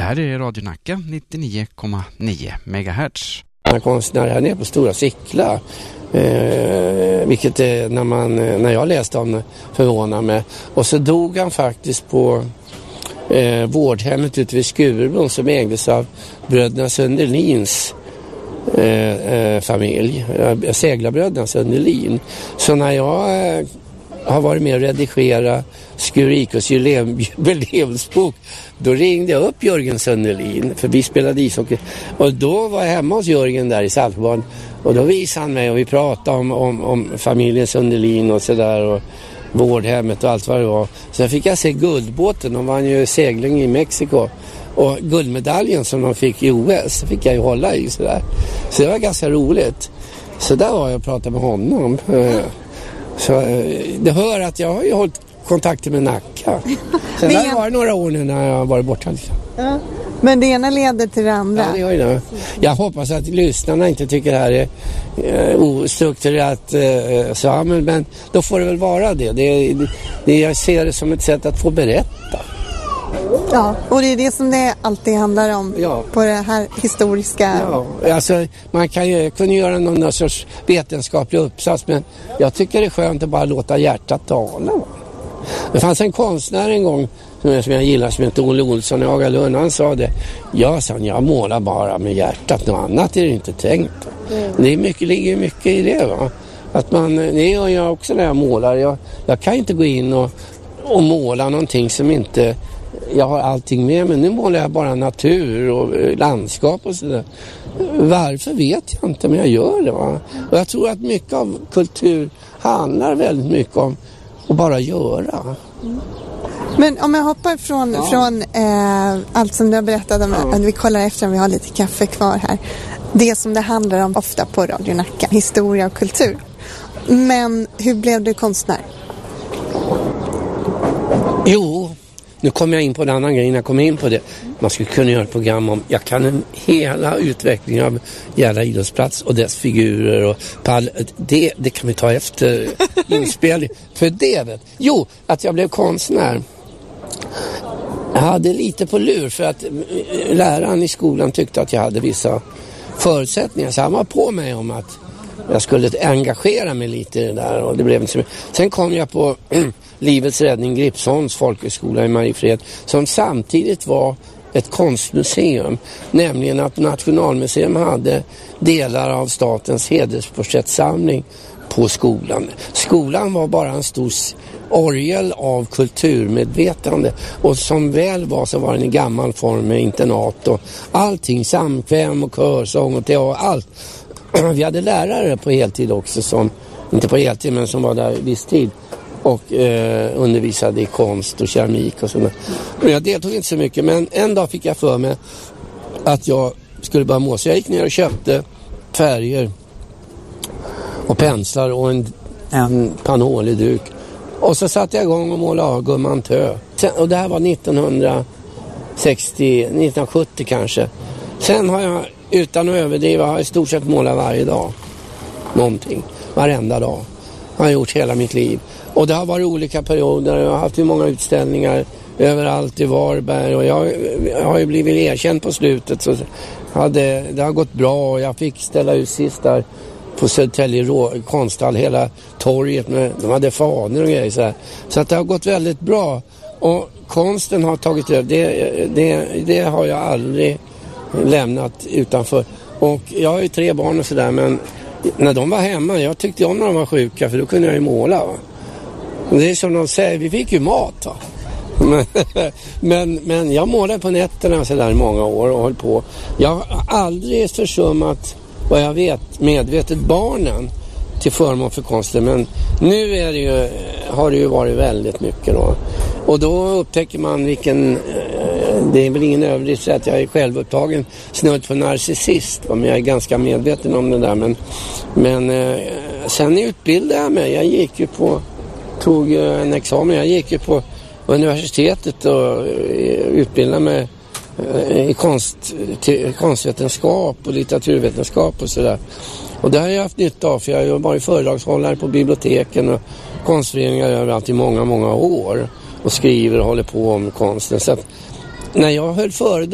här är Radio Nacka 99,9 MHz. Konstnär här nere på Stora Sickla. Vilket när jag läste om det förvånar mig. Och så dog han faktiskt på vårdhemmet ute vid Skurubron som ägdes av bröderna Sundelins familj. Seglarbröderna Sundelin. Så när jag har varit med och redigera Skurikos jubileumsbok, då ringde jag upp Jörgen Sundelin, för vi spelade ishockey, och då var jag hemma hos Jörgen där i Saltborn, och då visade han mig och vi pratade om familjen Sundelin och sådär och vårdhemmet och allt vad det var. Så fick jag se guldbåten, de vann ju segling i Mexiko, och guldmedaljen som de fick i OS fick jag ju hålla i sådär. Så det var ganska roligt. Så där var jag och pratade med honom. Så det hör att jag har ju hållit kontakter med Nacka. Sen där var det några år nu när jag varit borta. Ja. Men det ena leder till det andra. Ja, det gör det. Jag hoppas att lyssnarna inte tycker det här är ostrukturerat. Men då får det väl vara det. Jag ser det som ett sätt att få berätta. Ja, och det är det som det alltid handlar om på det här historiska. Ja, alltså man kunde göra någon sorts vetenskaplig uppsats, men jag tycker det är skönt att bara låta hjärtat tala. Det fanns en konstnär en gång som jag gillar som heter Olle Olsson i Hagalund. Han sa det, jag målar bara med hjärtat, något annat är det inte tänkt. Det är ligger mycket i det, va? Att det gör jag också när jag målar. Jag kan inte gå in och måla någonting som inte jag har allting med mig. Nu målar jag bara natur och landskap och sådär. Varför vet jag inte, men jag gör det, va? Och jag tror att mycket av kultur handlar väldigt mycket om att bara göra. Men om jag hoppar från allt som du har berättat om, att vi kollar efter om vi har lite kaffe kvar här. Det som det handlar om ofta på Radio Nacka, historia och kultur. Men hur blev du konstnär? Jo, nu kommer jag in på en annan grej. Jag kommer in på det. Man skulle kunna göra ett program om, jag kan hela utvecklingen av Järla idrottsplats och dess figurer och det kan vi ta efter inspelning. För det att jag blev konstnär. Jag hade lite på lur för att läraren i skolan tyckte att jag hade vissa förutsättningar. Så han var på mig om att jag skulle engagera mig lite i det där, och det blev inte så mycket. Sen kom jag på Livets räddning Gripsholms folkhögskola i Mariefred, som samtidigt var ett konstmuseum, nämligen att Nationalmuseum hade delar av statens hedersporträttsamling på skolan. Skolan var bara en stor orgel av kulturmedvetande, och som väl var så var den i gammal form med internat och allting, samkväm och körsång och teater, allt. Vi hade lärare på heltid också, som inte på heltid men som var där viss tid och undervisade i konst och keramik och sådär. Jag deltog inte så mycket, men en dag fick jag för mig att jag skulle börja måla. Så jag gick ner och köpte färger och penslar och en panolig duk. Och så satte jag igång och målade Gumman Tö. Och det här var 1970 kanske. Sen har jag, utan att överdriva, i stort sett målat varje dag. Någonting. Varenda dag. Jag har gjort hela mitt liv. Och det har varit olika perioder. Jag har haft hur många utställningar överallt i Varberg. Och jag har ju blivit erkänd på slutet. Så det har gått bra. Och jag fick ställa ut sist där på Södertälje konsthall, hela torget med, de hade faner och grejer så att det har gått väldigt bra, och konsten har tagit över. Det har jag aldrig lämnat utanför. Och jag har ju 3 barn och sådär, men när de var hemma, jag tyckte om när de var sjuka, för då kunde jag ju måla, va? Och det är som de säger, vi fick ju mat, va? Men jag målade på nätterna så där i många år och höll på. Jag har aldrig försummat, vad jag vet, medvetet barnen till förmån för konsten, men nu har det ju varit väldigt mycket då. Och då upptäcker man det är väl ingen överdrift att jag är självupptagen snudd för narcissist, men jag är ganska medveten om det där, men sen utbildade jag mig. Jag tog en examen, jag gick ju på universitetet och utbildade mig i konstvetenskap och litteraturvetenskap och sådär. Och det har jag haft nytta av, för jag har varit föredragshållare på biblioteken och konstföreningar överallt i många, många år och skriver och håller på om konsten. Så att när jag höll föredrag